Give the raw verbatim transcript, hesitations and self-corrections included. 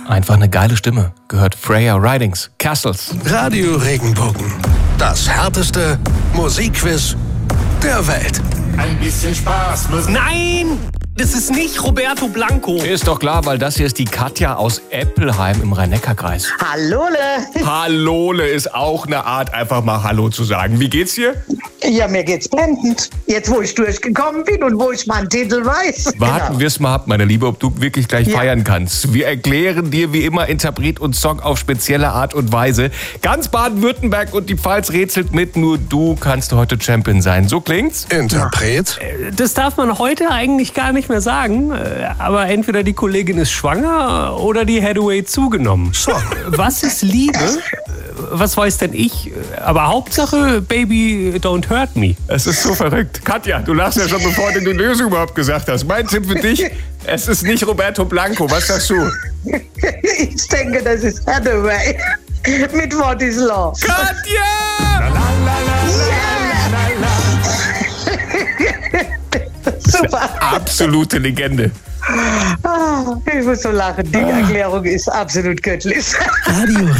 Einfach eine geile Stimme. Gehört Freya Ridings, Castles. Radio Regenbogen. Das härteste Musikquiz der Welt. Ein bisschen Spaß muss... Nein! Das ist nicht Roberto Blanco. Ist doch klar, weil das hier ist die Katja aus Eppelheim im Rhein-Neckar-Kreis. Hallole. Hallole ist auch eine Art, einfach mal Hallo zu sagen. Wie geht's dir? Ja, mir geht's blendend. Jetzt, wo ich durchgekommen bin und wo ich meinen Titel weiß. Warten Genau. wir's mal ab, meine Liebe, ob du wirklich gleich Ja. feiern kannst. Wir erklären dir wie immer Interpret und Song auf spezielle Art und Weise. Ganz Baden-Württemberg und die Pfalz rätselt mit, nur du kannst heute Champion sein. So klingt's? Interpret? Das darf man heute eigentlich gar nicht mehr sagen, aber entweder die Kollegin ist schwanger oder die Hathaway zugenommen. Song. Was ist Liebe? Was weiß denn ich? Aber Hauptsache, Baby, don't hurt me. Es ist so verrückt. Katja, du lachst ja schon, bevor du die Lösung überhaupt gesagt hast. Mein Tipp für dich, es ist nicht Roberto Blanco. Was sagst du? Ich denke, das ist Hathaway mit What is Love. Katja! Super. Absolute Legende. Ah, ich muss so lachen. Die Erklärung ist absolut göttlich. Radio